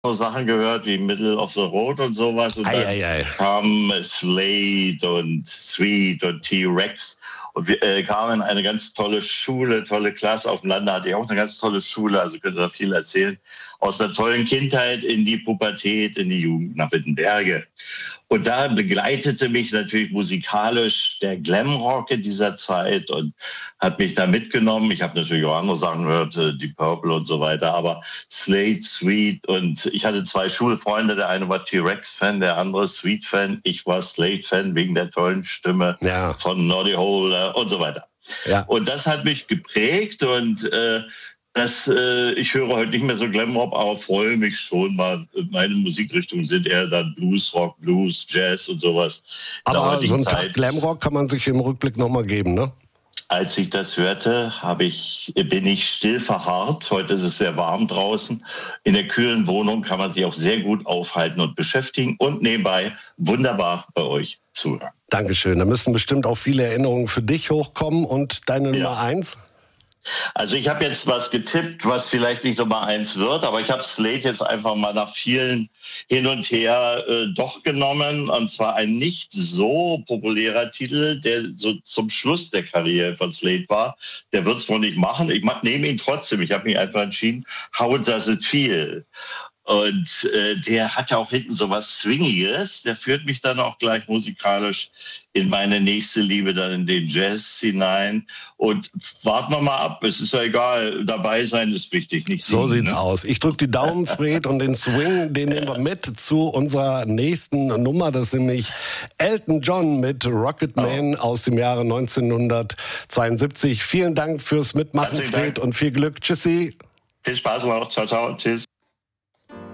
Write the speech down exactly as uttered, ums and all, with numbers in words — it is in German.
Sachen gehört, wie Middle of the Road und sowas. Und Ei, dann ei, ei. kam Slade und Sweet und T-Rex. Und wir äh, kamen in eine ganz tolle Schule, tolle Klasse. Auf dem Lande hatte ich auch eine ganz tolle Schule, also könnte da viel erzählen. Aus einer tollen Kindheit in die Pubertät, in die Jugend nach Wittenberge. Und da begleitete mich natürlich musikalisch der Glamrock in dieser Zeit und hat mich da mitgenommen. Ich habe natürlich auch andere Sachen gehört, die Purple und so weiter, aber Slade, Sweet, und ich hatte zwei Schulfreunde. Der eine war T-Rex-Fan, der andere Sweet-Fan. Ich war Slade-Fan wegen der tollen Stimme Ja. von Noddy Holder und so weiter. Ja. Und das hat mich geprägt und äh, Das, äh, ich höre heute nicht mehr so Glamrock, aber freue mich schon mal. Meine Musikrichtungen sind eher dann Blues, Rock, Blues, Jazz und sowas. Aber so einen Tag Glamrock kann man sich im Rückblick nochmal geben, ne? Als ich das hörte, habe ich, bin ich still verharrt. Heute ist es sehr warm draußen. In der kühlen Wohnung kann man sich auch sehr gut aufhalten und beschäftigen und nebenbei wunderbar bei euch zuhören. Dankeschön. Da müssen bestimmt auch viele Erinnerungen für dich hochkommen. Und deine Ja. Nummer eins? Also ich habe jetzt was getippt, was vielleicht nicht Nummer eins wird, aber ich habe Slade jetzt einfach mal nach vielen hin und her äh, doch genommen. Und zwar ein nicht so populärer Titel, der so zum Schluss der Karriere von Slade war. Der wird es wohl nicht machen. Ich nehme ihn trotzdem. Ich habe mich einfach entschieden, How Does It Feel? Und äh, der hat ja auch hinten so was Swingiges. Der führt mich dann auch gleich musikalisch in meine nächste Liebe, dann in den Jazz hinein. Und warten wir mal ab. Es ist ja egal. Dabei sein ist wichtig, nicht singen. So sieht's ne? aus. Ich drücke die Daumen, Fred, und den Swing, den nehmen wir mit zu unserer nächsten Nummer. Das ist nämlich Elton John mit Rocket Man oh. aus dem Jahre neunzehnhundertzweiundsiebzig. Vielen Dank fürs Mitmachen, Herzlichen Fred, Dank. und viel Glück. Tschüssi. Viel Spaß noch. Ciao, ciao. Tschüss.